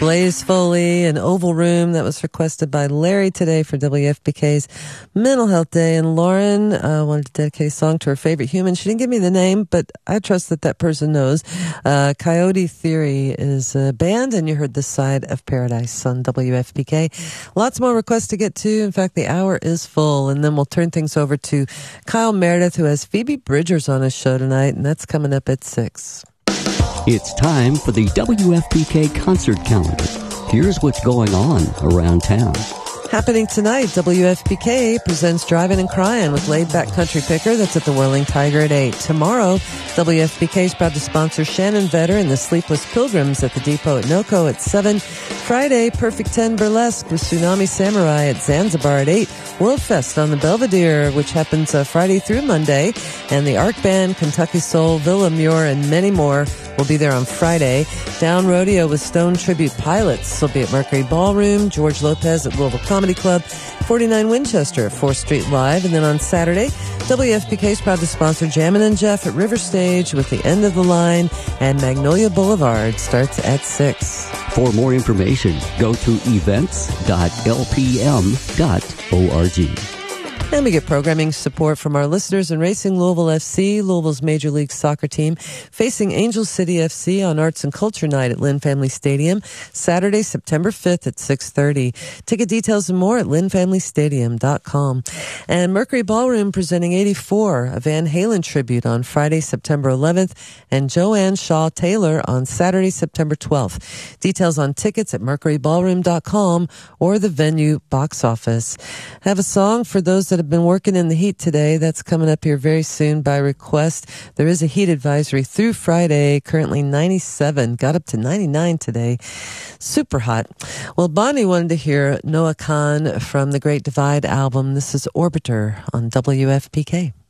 Blaze Foley and Oval Room. That was requested by Larry today for WFPK's Mental Health Day. And Lauren wanted to dedicate a song to her favorite human. She didn't give me the name, but I trust that person knows. Coyote Theory is a band, and you heard This Side of Paradise on WFPK. Lots more requests to get to. In fact, the hour is full. And then we'll turn things over to Kyle Meredith, who has Phoebe Bridgers on his show tonight, and that's coming up at 6. It's time for the WFPK concert calendar. Here's what's going on around town. Happening tonight, WFPK presents Driving and Crying with Laid Back Country Picker. That's at the Whirling Tiger at 8. Tomorrow, WFPK is proud to sponsor Shannon Vetter and the Sleepless Pilgrims at the Depot at NOCO at 7. Friday, Perfect 10 Burlesque with Tsunami Samurai at Zanzibar at 8. World Fest on the Belvedere, which happens Friday through Monday. And the Arc Band, Kentucky Soul, Villa Muir, and many more will be there on Friday. Down Rodeo with Stone Tribute Pilots will be at Mercury Ballroom. George Lopez at Louisville Comedy Club. 49 Winchester at 4th Street Live. And then on Saturday, WFPK is proud to sponsor Jammin' and Jeff at River Stage with The End of the Line, and Magnolia Boulevard starts at 6. For more information, go to events.lpm.org. And we get programming support from our listeners in Racing Louisville FC, Louisville's Major League Soccer team, facing Angel City FC on Arts and Culture Night at Lynn Family Stadium, Saturday, September 5th at 6:30. Ticket details and more at lynnfamilystadium.com. And Mercury Ballroom presenting 84, a Van Halen tribute on Friday, September 11th, and Joanne Shaw Taylor on Saturday, September 12th. Details on tickets at mercuryballroom.com or the venue box office. I have a song for those that have been working in the heat today. That's coming up here very soon by request. There is a heat advisory through Friday, currently 97, got up to 99 today. Super hot. Well, Bonnie wanted to hear Noah Kahan from the Great Divide album. This is Orbiter on WFPK.